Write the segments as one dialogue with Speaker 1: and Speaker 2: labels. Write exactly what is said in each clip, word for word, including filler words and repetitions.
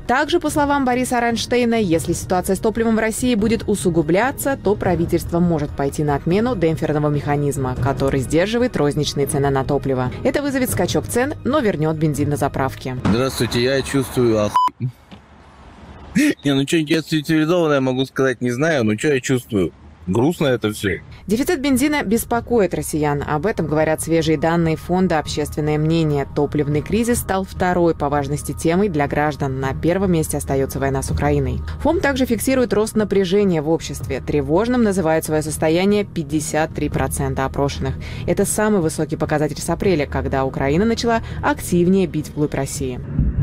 Speaker 1: Также, по словам Бориса Ранштейна, если ситуация с топливом в России будет усугубляться, то правительство может пойти на отмену демпферного механизма, который сдерживает розничные цены на топливо. Это вызовет скачок цен, но вернет бензин на заправке.
Speaker 2: Здравствуйте, я чувствую оху... Не, ну что-нибудь цивилизованное могу сказать, не знаю, но что я чувствую? Грустно это все.
Speaker 1: Дефицит бензина беспокоит россиян. Об этом говорят свежие данные фонда «Общественное мнение». Топливный кризис стал второй по важности темой для граждан. На первом месте остается война с Украиной. Фонд также фиксирует рост напряжения в обществе. Тревожным называют свое состояние пятьдесят три процента опрошенных. Это самый высокий показатель с апреля, когда Украина начала активнее бить вглубь России.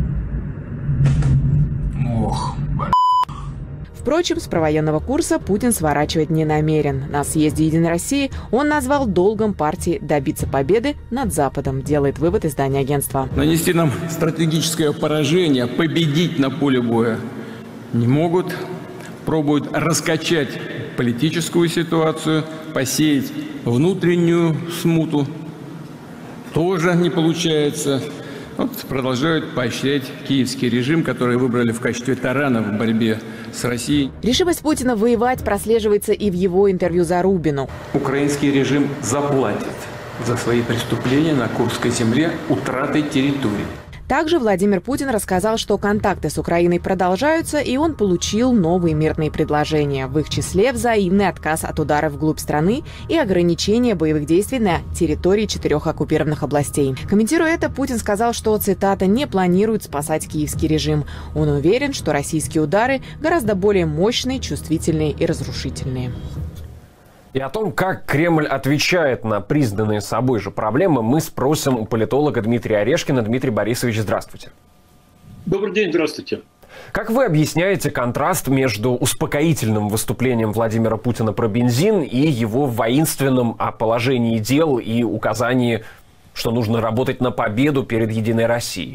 Speaker 3: Ох,
Speaker 1: Впрочем, с провоенного курса Путин сворачивать не намерен. На съезде «Единой России» он назвал долгом партии добиться победы над Западом, делает вывод издание агентства.
Speaker 3: Нанести нам стратегическое поражение, победить на поле боя не могут. Пробуют раскачать политическую ситуацию, посеять внутреннюю смуту. Тоже не получается. Вот продолжают поощрять киевский режим, который выбрали в качестве тарана в борьбе с Россией.
Speaker 1: Решимость Путина воевать прослеживается и в его интервью Зарубину.
Speaker 3: Украинский режим заплатит за свои преступления на Курской земле утратой территории.
Speaker 1: Также Владимир Путин рассказал, что контакты с Украиной продолжаются, и он получил новые мирные предложения. В их числе взаимный отказ от ударов вглубь страны и ограничение боевых действий на территории четырех оккупированных областей. Комментируя это, Путин сказал, что, цитата, «не планирует спасать киевский режим». Он уверен, что российские удары гораздо более мощные, чувствительные и разрушительные.
Speaker 4: И о том, как Кремль отвечает на признанные собой же проблемы, мы спросим у политолога Дмитрия Орешкина. Дмитрий Борисович, здравствуйте.
Speaker 5: Добрый день, здравствуйте.
Speaker 4: Как вы объясняете контраст между успокоительным выступлением Владимира Путина про бензин и его воинственным о положении дел и указании, что нужно работать на победу перед «Единой Россией»?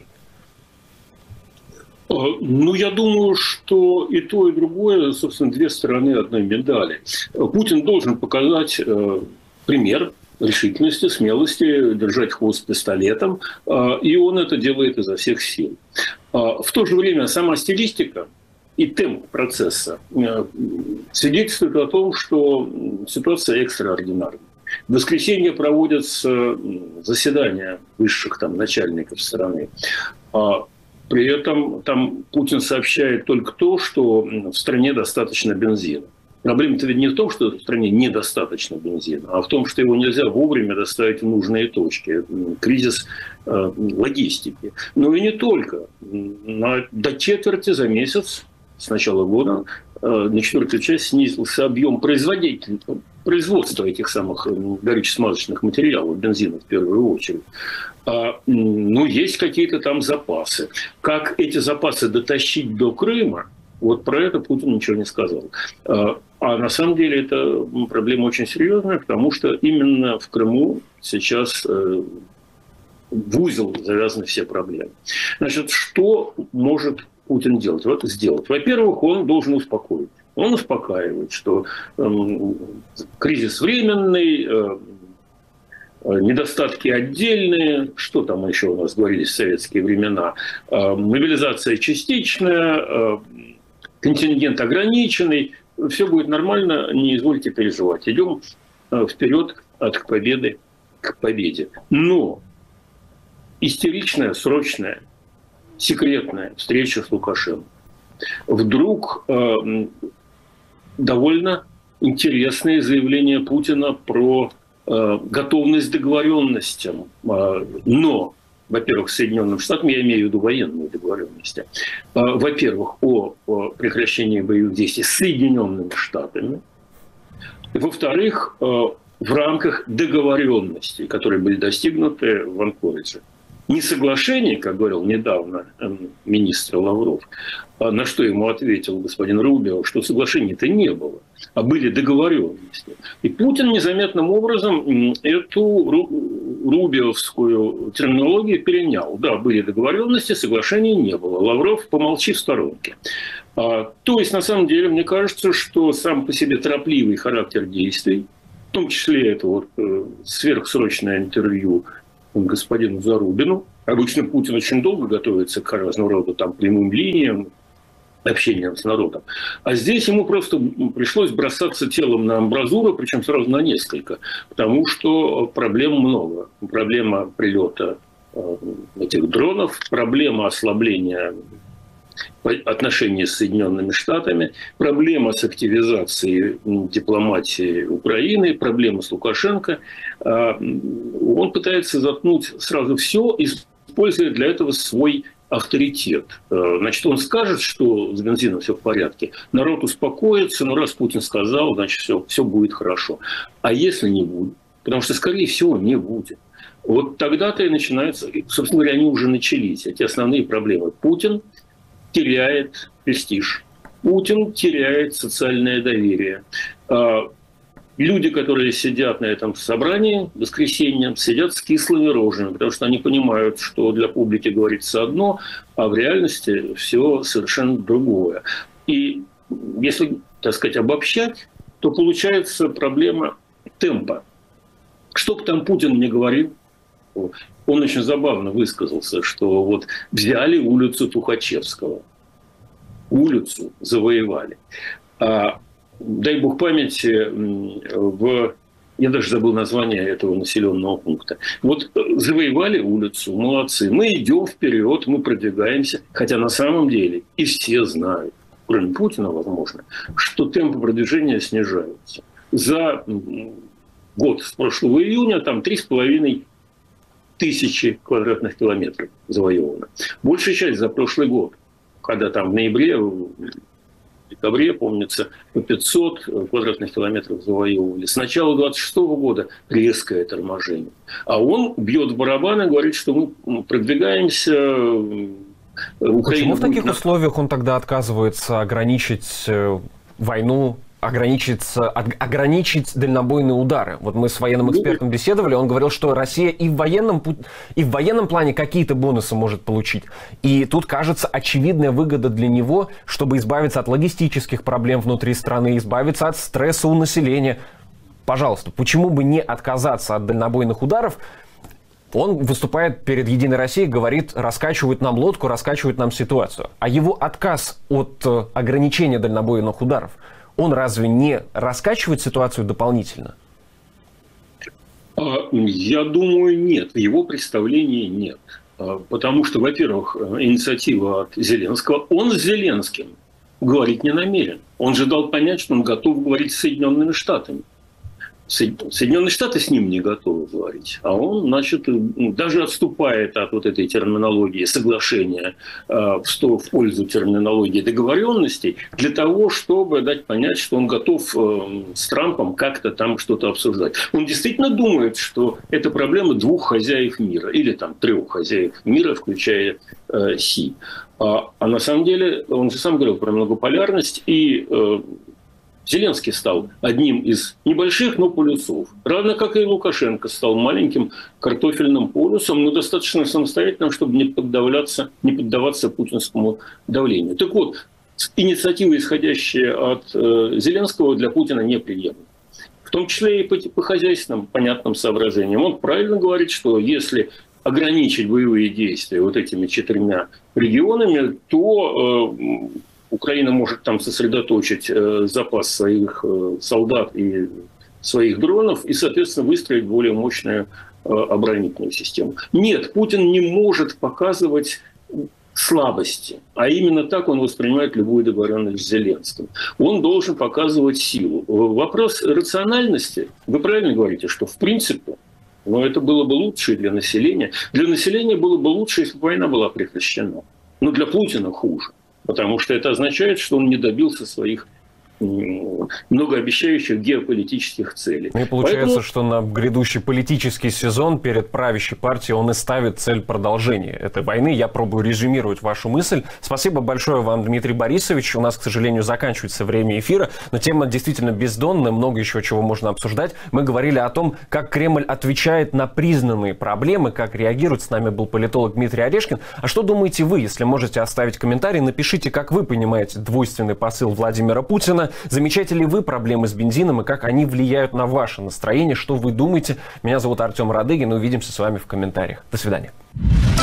Speaker 5: Ну, я думаю, что и то, и другое, собственно, две стороны одной медали. Путин должен показать э, пример решительности, смелости, держать хвост пистолетом, э, и он это делает изо всех сил. Э, в то же время сама стилистика и темп процесса э, свидетельствуют о том, что ситуация экстраординарная. В воскресенье проводятся заседания высших там, начальников страны. При этом там Путин сообщает только то, что в стране достаточно бензина. Проблема-то ведь не в том, что в стране недостаточно бензина, а в том, что его нельзя вовремя доставить в нужные точки. Кризис э, логистики. Но и не только. На, до четверти за месяц с начала года э, на четвертую часть снизился объем производителей, производства этих самых горюче-смазочных материалов, бензина в первую очередь. А, ну, есть какие-то там запасы. Как эти запасы дотащить до Крыма, вот про это Путин ничего не сказал. А, а на самом деле это проблема очень серьезная, потому что именно в Крыму сейчас э, в узел завязаны все проблемы. Значит, что может Путин делать? Вот сделать. Во-первых, он должен успокоить. Он успокаивает, что э, кризис временный, э, недостатки отдельные, что там еще у нас говорили в советские времена, э, мобилизация частичная, э, контингент ограниченный, все будет нормально, не извольте переживать. Идем э, вперед от победы к победе. Но истеричная, срочная, секретная встреча с Лукашенко. Вдруг э, довольно интересные заявления Путина про э, готовность к договоренностям. Э, но, во-первых, с Соединенными Штатами, я имею в виду военные договоренности, э, во-первых, о, о прекращении боевых действий с Соединенными Штатами, во-вторых, э, в рамках договоренностей, которые были достигнуты в Анкоридже. Не соглашение, как говорил недавно министр Лавров, на что ему ответил господин Рубио, что соглашения-то не было, а были договоренности. И Путин незаметным образом эту рубиовскую терминологию перенял. Да, были договоренности, соглашений не было. Лавров, помолчи в сторонке. То есть, на самом деле, мне кажется, что сам по себе торопливый характер действий, в том числе это вот сверхсрочное интервью господину Зарубину. Обычно Путин очень долго готовится к разного рода там прямым линиям, общением с народом. А здесь ему просто пришлось бросаться телом на амбразуру, причем сразу на несколько, потому что проблем много. Проблема прилета этих дронов, проблема ослабления отношений с Соединенными Штатами, проблема с активизацией дипломатии Украины, проблема с Лукашенко. Он пытается заткнуть сразу все, используя для этого свой авторитет. Значит, он скажет, что с бензином все в порядке, народ успокоится, но раз Путин сказал, значит, все, все будет хорошо. А если не будет? Потому что, скорее всего, не будет. Вот тогда-то и начинаются, собственно говоря, они уже начались, эти основные проблемы. Путин теряет престиж, Путин теряет социальное доверие. Люди, которые сидят на этом собрании в воскресенье, сидят с кислыми рожами, потому что они понимают, что для публики говорится одно, а в реальности все совершенно другое. И если, так сказать, обобщать, то получается проблема темпа. Что бы там Путин ни говорил, он очень забавно высказался, что вот взяли улицу Тухачевского, улицу завоевали. А дай бог памяти, в... я даже забыл название этого населенного пункта. Вот завоевали улицу, молодцы. Мы идем вперед, мы продвигаемся. Хотя на самом деле и все знают, кроме Путина, возможно, что темпы продвижения снижаются. За год с прошлого июня там три с половиной тысячи квадратных километров завоевано. Большая часть за прошлый год, когда там в ноябре, в декабре, помнится, по пятьсот квадратных километров завоевывали. С начала двадцать шестого года резкое торможение. А он бьет в барабан и говорит, что мы продвигаемся.
Speaker 4: Украина. Почему в таких будет... условиях он тогда отказывается ограничить войну, ограничить, ограничить дальнобойные удары? Вот мы с военным экспертом беседовали, он говорил, что Россия и в военном, и в военном плане какие-то бонусы может получить. И тут, кажется, очевидная выгода для него, чтобы избавиться от логистических проблем внутри страны, избавиться от стресса у населения. Пожалуйста, почему бы не отказаться от дальнобойных ударов? Он выступает перед «Единой Россией», говорит, раскачивают нам лодку, раскачивают нам ситуацию. А его отказ от ограничения дальнобойных ударов, он разве не раскачивает ситуацию дополнительно?
Speaker 5: Я думаю, нет. В его представлении нет. Потому что, во-первых, инициатива от Зеленского. Он с Зеленским говорить не намерен. Он же дал понять, что он готов говорить с Соединенными Штатами. Соединенные Штаты с ним не готовы говорить, а он, значит, даже отступает от вот этой терминологии соглашения э, в, сто, в пользу терминологии договоренностей для того, чтобы дать понять, что он готов э, с Трампом как-то там что-то обсуждать. Он действительно думает, что это проблема двух хозяев мира или там трех хозяев мира, включая э, Си. А, а на самом деле он же сам говорил про многополярность и э, Зеленский стал одним из небольших, но полюсов. Равно как и Лукашенко стал маленьким картофельным полюсом, но достаточно самостоятельным, чтобы не поддаваться, не поддаваться путинскому давлению. Так вот, инициатива, исходящая от э, Зеленского, для Путина неприемлема. В том числе и по, по хозяйственным понятным соображениям. Он правильно говорит, что если ограничить боевые действия вот этими четырьмя регионами, то э, Украина может там сосредоточить э, запас своих э, солдат и своих дронов и, соответственно, выстроить более мощную э, оборонительную систему. Нет, Путин не может показывать слабости, а именно так он воспринимает любую договоренность с Зеленским. Он должен показывать силу. Вопрос рациональности, вы правильно говорите, что в принципе, но это было бы лучше для населения. Для населения было бы лучше, если бы война была прекращена. Но для Путина хуже. Потому что это означает, что он не добился своих многообещающих геополитических целей.
Speaker 4: И получается, Поэтому... что на грядущий политический сезон перед правящей партией он и ставит цель продолжения этой войны. Я пробую резюмировать вашу мысль. Спасибо большое вам, Дмитрий Борисович. У нас, к сожалению, заканчивается время эфира, но тема действительно бездонная, много еще чего можно обсуждать. Мы говорили о том, как Кремль отвечает на признанные проблемы, как реагирует. С нами был политолог Дмитрий Орешкин. А что думаете вы? Если можете оставить комментарий, напишите, как вы понимаете двойственный посыл Владимира Путина. Замечаете ли вы проблемы с бензином и как они влияют на ваше настроение? Что вы думаете? Меня зовут Артем Радыгин. Увидимся с вами в комментариях. До свидания.